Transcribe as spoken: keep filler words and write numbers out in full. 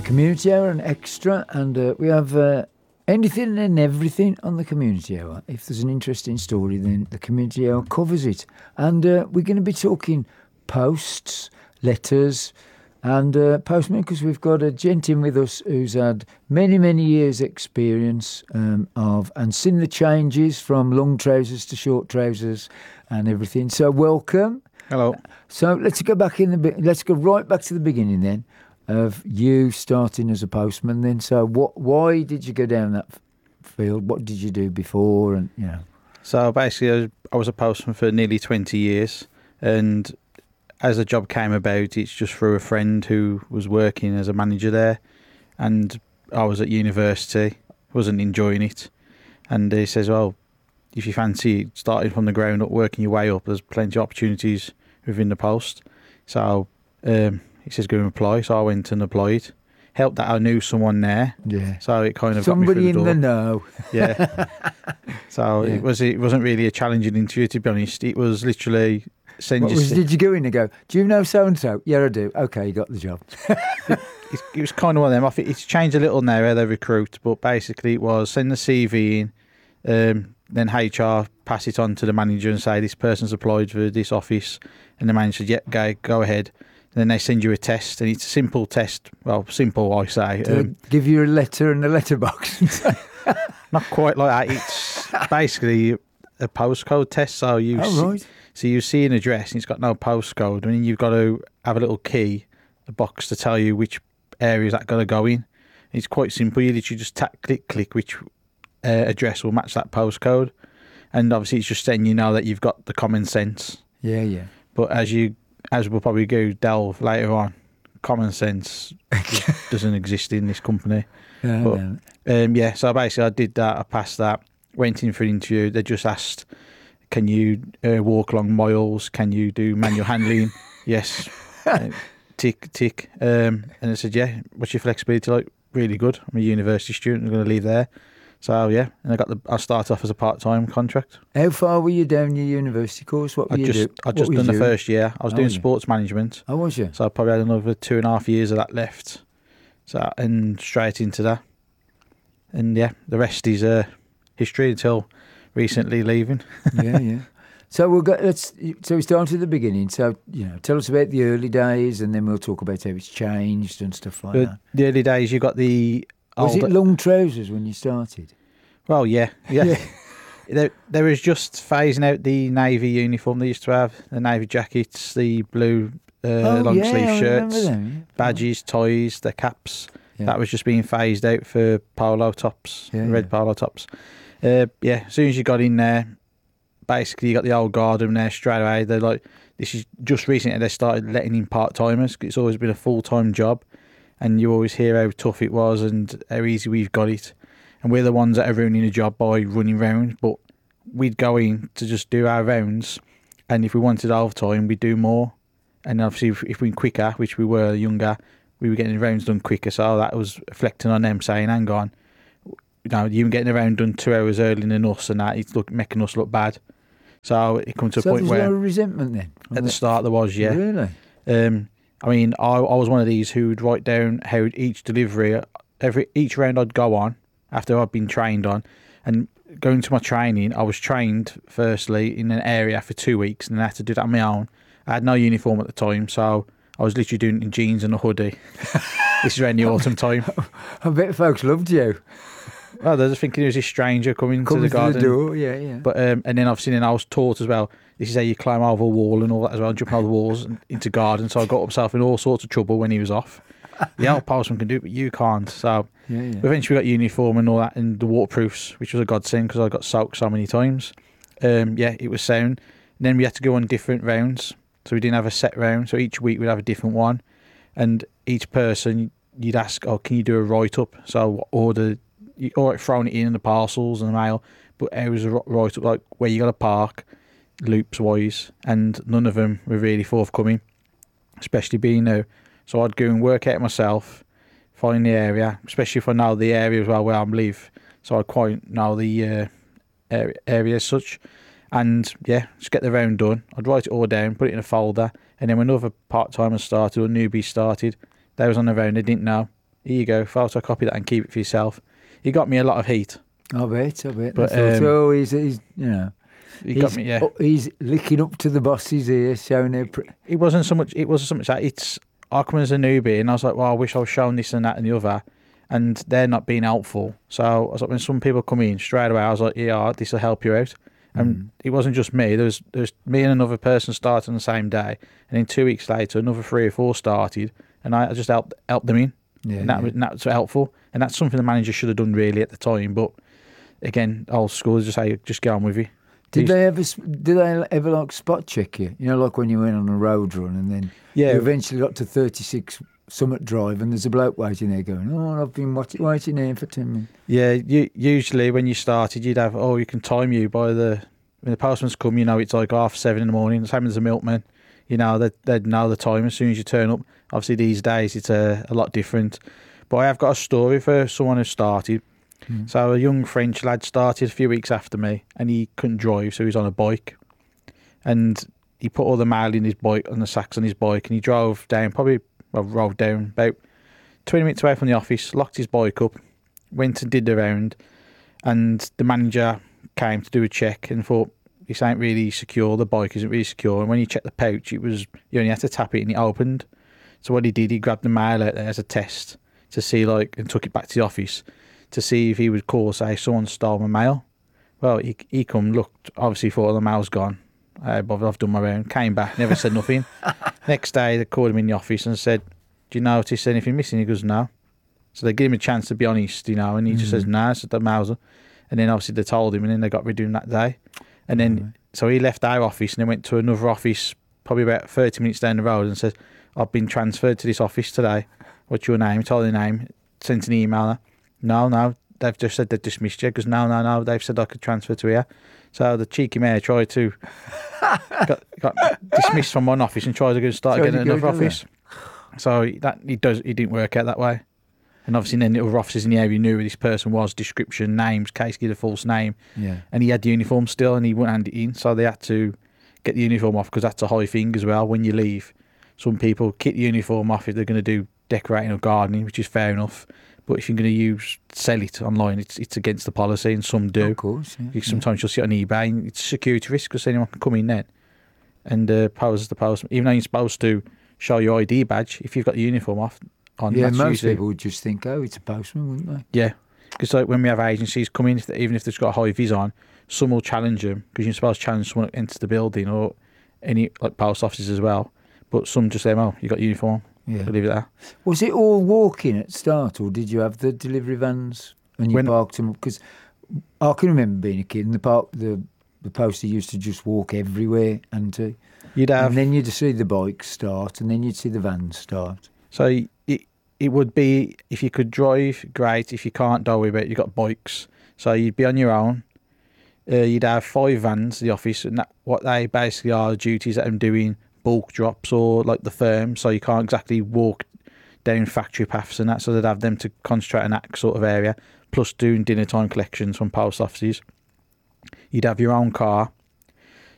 Community Hour and Extra, and uh, we have uh, anything and everything on the Community Hour. If there's an interesting story, then the Community Hour covers it. And uh, we're going to be talking posts, letters, and uh, postmen, because we've got a gent in with us who's had many, many years' experience um, of and seen the changes from long trousers to short trousers and everything. So welcome. Hello. So let's go back in the bit. Let's go right back to the beginning then. Of you starting as a postman then. So what? Why did you go down that f- field? What did you do before? And you know. So basically, I was, I was a postman for nearly twenty years, and as the job came about, it's just through a friend who was working as a manager there, and I was at university, wasn't enjoying it, and he says, "Well, if you fancy starting from the ground up, working your way up, there's plenty of opportunities within the post." So. Um, He says go and apply, so I went and applied. Helped that I knew someone there, yeah. So it kind of somebody got me through the door. in the know, yeah. So yeah. it was it wasn't really a challenging interview, to be honest. It was literally send what your was, did you go in and go, do you know so and so? Yeah, I do. Okay, you got the job. it, it was kind of one of them. I think it's changed a little now how they recruit, but basically it was send the C V in, um, then H R pass it on to the manager and say this person's applied for this office, and the manager said, "Yep, go go ahead." Then they send you a test, and it's a simple test. Well, simple, I say. Do Um, they give you a letter and a letterbox? not quite like that. It's basically a postcode test. So you, oh, see, right. so you see an address, and it's got no postcode, and then you've got to have a little key, a box to tell you which areas that got to go in. It's quite simple. You literally just tap, click, click which uh, address will match that postcode, and obviously it's just letting you know that you've got the common sense. Yeah, yeah. But as you As we'll probably go delve later on, common sense doesn't exist in this company. Yeah, but, no. um, yeah, so basically I did that, I passed that, went in for an interview. They just asked, can you uh, walk long miles? Can you do manual handling? Yes. Uh, tick, tick. Um, and I said, yeah, what's your flexibility like? Really good. I'm a university student, I'm going to leave there. So yeah, and I got the. I started off as a part-time contract. How far were you down your university course? What were I you just, doing? I just done the doing? first year. I was Oh, doing yeah. sports management. How was you? So I probably had another two and a half years of that left. So and straight into that, and yeah, the rest is uh, history until recently leaving. yeah, yeah. So we'll go. Let's. So we start at the beginning. So you know, tell us about the early days, and then we'll talk about how it's changed and stuff like the, that. the early days, you got the. Was older, it long trousers when you started? Well, yeah, yeah. Yeah. there, there was just phasing out the navy uniform they used to have, the navy jackets, the blue uh, oh, long yeah, sleeve I remember shirts, them, yeah. badges, ties, the caps. Yeah. That was just being phased out for polo tops, Yeah, red yeah. polo tops. Uh, yeah, as soon as you got in there, basically you got the old guard in there straight away. They're like, this is just recently they started letting in part timers. It's always been a full time job, and you always hear how tough it was and how easy we've got it. And we're the ones that are ruining the job by running rounds, but we'd go in to just do our rounds, and if we wanted overtime, we'd do more. And obviously, if, if we were quicker, which we were younger, we were getting the rounds done quicker. So that was reflecting on them saying, "Hang on, you know, you were getting the round done two hours earlier than us, and that it's look making us look bad." So it come to a So point there's where no resentment then? at the start there was, yeah. Really? Um, I mean, I, I was one of these who would write down how each delivery, every each round I'd go on after I'd been trained on, and going to my training, I was trained firstly in an area for two weeks, and I had to do that on my own. I had no uniform at the time, so I was literally doing it in jeans and a hoodie. This is around the autumn time. I bet folks loved you. Well, they're just thinking it was this stranger coming, Coming to the garden. the door, yeah, yeah. But um, and then obviously then I was taught as well, this is how you climb over a wall and all that as well, jumping over the walls and into garden. So I got myself in all sorts of trouble when he was off. The old postman can do it, but you can't. So yeah, yeah. eventually we got uniform and all that, and the waterproofs, which was a godsend because I got soaked so many times. Um, yeah, it was sound. And then we had to go on different rounds, so we didn't have a set round. So each week we'd have a different one, and each person you'd ask, "Oh, can you do a write up?" So order, you or throwing it in the parcels and the mail, but it was a write up like where you got to park, loops wise, and none of them were really forthcoming, especially being new. So I'd go and work out myself, find the area, especially if I know the area as well where I live. So I quite know the uh, area, area as such. And yeah, just get the round done. I'd write it all down, put it in a folder, and then when another part-timer started or newbie started, they was on the round, they didn't know. Here you go, photocopy that and keep it for yourself. He got me a lot of heat. I bet, I bet. But, But, um, oh, he's, he's, you know, He he's, got me, yeah. oh, he's licking up to the bosses here, showing their... Pr- It wasn't so much. It wasn't so much that. It's I come as a newbie, and I was like, well, I wish I was shown this and that and the other, and they're not being helpful. So I was like, when some people come in straight away, I was like, yeah, this will help you out. And Mm. it wasn't just me. There was there was me and another person started on the same day, and then two weeks later, another three or four started, and I just helped helped them in, yeah, and that yeah. was and that was helpful. And that's something the manager should have done really at the time. But again, old school, just say, just get on with it. Did These- they ever? s- Did they ever like spot check you? You know, like when you went on a road run and then Yeah. you eventually got to thirty-six Summit Drive and there's a bloke waiting there going, "Oh, I've been watching, waiting here for ten minutes." Yeah, you, usually when you started, you'd have, oh, you can time you by the, when the postman's come, you know, it's like half seven in the morning, the same as the milkman, you know, they'd, they'd know the time as soon as you turn up. Obviously, these days, it's a, a lot different. But I have got a story for someone who started. Mm. So a young French lad started a few weeks after me, and he couldn't drive, so he was on a bike. And he put all the mail in his bike, on the sacks on his bike, and he drove down, probably, well, rolled down about twenty minutes away from the office, locked his bike up, went and did the round, and the manager came to do a check and thought, this ain't really secure, the bike isn't really secure. And when you checked the pouch, it was, you only had to tap it and it opened. So what he did, he grabbed the mail out there as a test to see, like, and took it back to the office to see if he would call, say, someone stole my mail. Well, he he come, looked, obviously thought the mail's gone. Uh, but I've done my round, came back, never said nothing. Next day, they called him in the office and said, do you notice anything missing? He goes, no. So they give him a chance to be honest, you know, and he just Mm. says, no, it's the mail's. And then obviously they told him, and then they got rid of him that day. And then, Right. so he left our office and then went to another office, probably about thirty minutes down the road, and said, I've been transferred to this office today. What's your name? Told the name, sent an email. No, no, they've just said they've dismissed you. Because no, no, no, they've said I could transfer to here. So the cheeky mayor tried to, got, got dismissed from one office and tried to go start Tried again to at go another to office. So that it does, it didn't work out that way. And obviously then the other officers in the area knew who this person was, description, names, case give a false name. Yeah. And he had the uniform still and he wouldn't hand it in. So they had to get the uniform off because that's a high thing as well. When you leave, some people kit the uniform off if they're going to do decorating or gardening, which is fair enough. But if you're going to use, sell it online, it's it's against the policy and some do. Of course. Yeah. You, sometimes you'll see it on eBay and it's a security risk because anyone can come in then and uh, pose the postman. Even though you're supposed to show your I D badge, if you've got the uniform off on, Yeah, that's most usually, people would just think, oh, it's a postman, wouldn't they? yeah. Because like when we have agencies come in, if they, even if they've got a high vis on, some will challenge them because you're supposed to challenge someone that enters the building or any like post offices as well. But some just say, oh, you got uniform. Yeah. We'll leave it there. Was it all walking at start, or did you have the delivery vans and you When- parked them? Because I can remember being a kid, and the park, the the poster used to just walk everywhere, and uh, You'd have, and then you'd see the bikes start, and then you'd see the vans start. so it, it would be, if you could drive, great. If you can't, don't worry about it. You've got bikes. So you'd be on your own. Uh, you'd have five vans, the office, and that, what they basically are, the duties that I'm doing, bulk drops or like the firm, so you can't exactly walk down factory paths and that, so they'd have them to concentrate on that sort of area, plus doing dinner time collections from post offices. You'd have your own car,